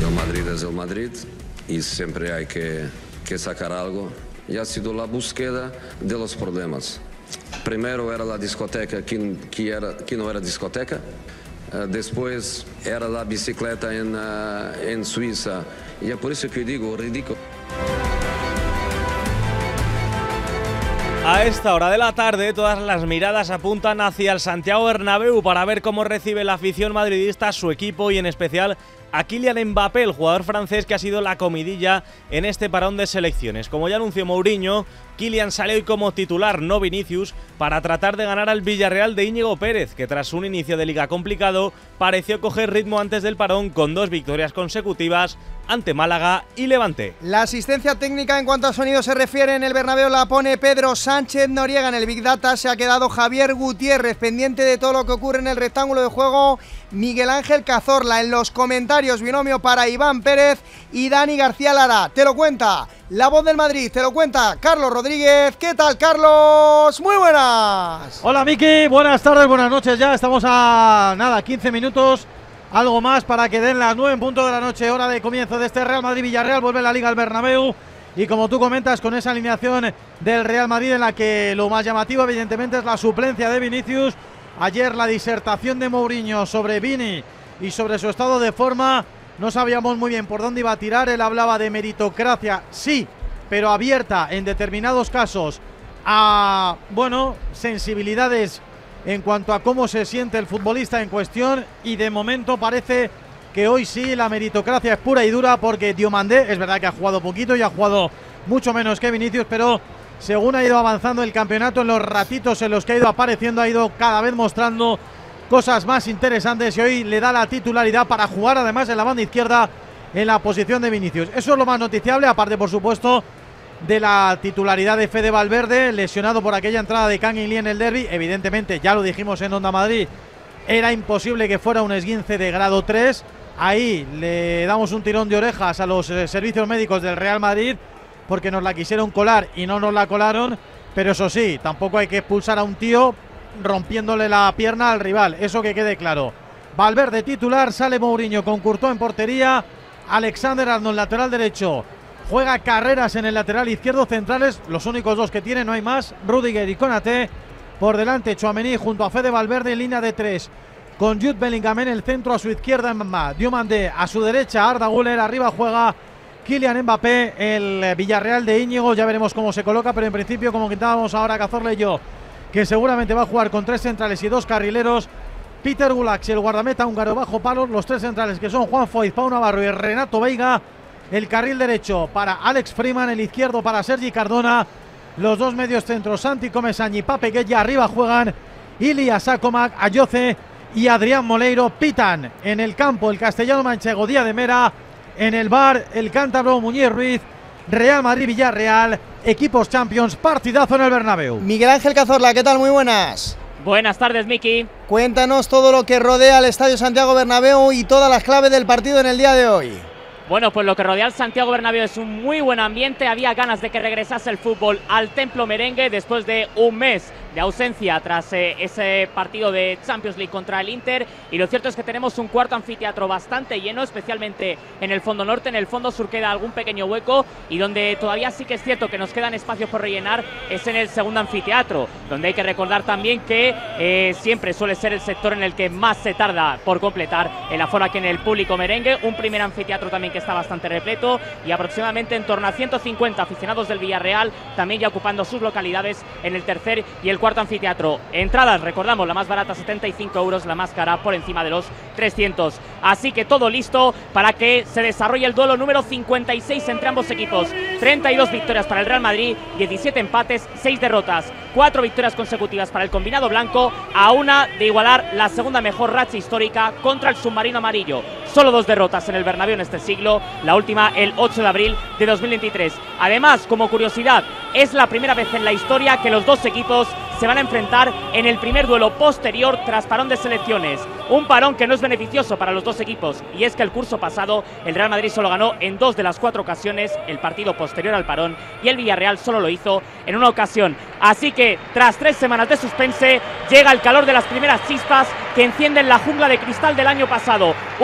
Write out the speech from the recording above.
El Madrid es el Madrid y siempre hay que sacar algo. Y ha sido la búsqueda de los problemas. Primero era la discoteca que no era discoteca. Después era la bicicleta en Suiza. Y es por eso que digo, ridículo. A esta hora de la tarde todas las miradas apuntan hacia el Santiago Bernabéu para ver cómo recibe la afición madridista a su equipo y en especial a Kylian Mbappé, el jugador francés que ha sido la comidilla en este parón de selecciones. Como ya anunció Mourinho, Kylian sale hoy como titular, no Vinicius, para tratar de ganar al Villarreal de Íñigo Pérez, que tras un inicio de liga complicado pareció coger ritmo antes del parón con 2 victorias consecutivas ante Málaga y Levante. La asistencia técnica en cuanto a sonido se refiere en el Bernabéu la pone Pedro Sánchez Noriega. En el Big Data se ha quedado Javier Gutiérrez, pendiente de todo lo que ocurre en el rectángulo de juego Miguel Ángel Cazorla. En los comentarios, binomio para Iván Pérez y Dani García Lara. Te lo cuenta la voz del Madrid, te lo cuenta Carlos Rodríguez. ¿Qué tal, Carlos? Muy buenas. Hola, Miki, buenas tardes, buenas noches. Ya estamos a 15 minutos, algo más para que den las 9 en punto de la noche, hora de comienzo de este Real Madrid-Villarreal. Vuelve la Liga al Bernabéu y como tú comentas, con esa alineación del Real Madrid en la que lo más llamativo evidentemente es la suplencia de Vinicius. Ayer la disertación de Mourinho sobre Vini y sobre su estado de forma. No sabíamos muy bien por dónde iba a tirar. Él hablaba de meritocracia, sí, pero abierta en determinados casos a, sensibilidades en cuanto a cómo se siente el futbolista en cuestión, y de momento parece que hoy sí la meritocracia es pura y dura, porque Diomandé es verdad que ha jugado poquito y ha jugado mucho menos que Vinicius, pero según ha ido avanzando el campeonato, en los ratitos en los que ha ido apareciendo, ha ido cada vez mostrando cosas más interesantes y hoy le da la titularidad para jugar además en la banda izquierda en la posición de Vinicius. Eso es lo más noticiable, aparte por supuesto de la titularidad de Fede Valverde, lesionado por aquella entrada de Kang In Lee en el derbi. Evidentemente, ya lo dijimos en Onda Madrid, era imposible que fuera un esguince de grado 3. Ahí le damos un tirón de orejas a los servicios médicos del Real Madrid, porque nos la quisieron colar y no nos la colaron. Pero eso sí, tampoco hay que expulsar a un tío rompiéndole la pierna al rival, eso que quede claro. Valverde titular, sale Mourinho con Courtois en portería, Alexander-Arnold lateral derecho, juega Carreras en el lateral izquierdo, centrales los únicos dos que tiene, no hay más, Rudiger y Konaté, por delante Tchouaméni junto a Fede Valverde en línea de 3, con Jude Bellingham en el centro, a su izquierda Diomandé, a su derecha Arda Güler, arriba juega Kylian Mbappé, el Villarreal de Íñigo. Ya veremos cómo se coloca, pero en principio, como comentábamos ahora Cazorla y yo, que seguramente va a jugar con 3 centrales y 2 carrileros. Peter Gulak, el guardameta húngaro bajo palos, los 3 centrales que son Juan Foyth, Pau Navarro y Renato Veiga, el carril derecho para Alex Freeman, el izquierdo para Sergi Cardona, los 2 medios centros Santi Comesaña y Pape Gueye, arriba juegan Ilya Sakomak, Ayoce y Adrián Moleiro. Pitan en el campo el castellano manchego Díaz de Mera, en el bar el cántabro Muñiz Ruiz. Real Madrid-Villarreal, equipos Champions, partidazo en el Bernabéu. Miguel Ángel Cazorla, ¿qué tal? Muy buenas. Buenas tardes, Miki. Cuéntanos todo lo que rodea al Estadio Santiago Bernabéu y todas las claves del partido en el día de hoy. Bueno, pues lo que rodea al Santiago Bernabéu es un muy buen ambiente. Había ganas de que regresase el fútbol al templo merengue después de un mes de ausencia tras ese partido de Champions League contra el Inter, y lo cierto es que tenemos un cuarto anfiteatro bastante lleno, especialmente en el fondo norte. En el fondo sur queda algún pequeño hueco, y donde todavía sí que es cierto que nos quedan espacios por rellenar es en el segundo anfiteatro, donde hay que recordar también que siempre suele ser el sector en el que más se tarda por completar el aforo aquí en el público merengue. Un primer anfiteatro también que está bastante repleto, y aproximadamente en torno a 150 aficionados del Villarreal también ya ocupando sus localidades en el tercer y el cuarto anfiteatro. Entradas, recordamos, la más barata 75 euros, la más cara por encima de los 300. Así que todo listo para que se desarrolle el duelo número 56 entre ambos equipos. 32 victorias para el Real Madrid, 17 empates, 6 derrotas, 4 victorias consecutivas para el combinado blanco, a una de igualar la segunda mejor racha histórica contra el submarino amarillo. Solo 2 derrotas en el Bernabéu en este siglo, la última el 8 de abril de 2023. Además, como curiosidad, es la primera vez en la historia que los dos equipos se van a enfrentar en el primer duelo posterior tras parón de selecciones. Un parón que no es beneficioso para los dos equipos, y es que el curso pasado el Real Madrid solo ganó en 2 de las 4 ocasiones el partido posterior al parón, y el Villarreal solo lo hizo en una ocasión. Así que tras 3 semanas de suspense llega el calor de las primeras chispas que encienden la jungla de cristal del año pasado.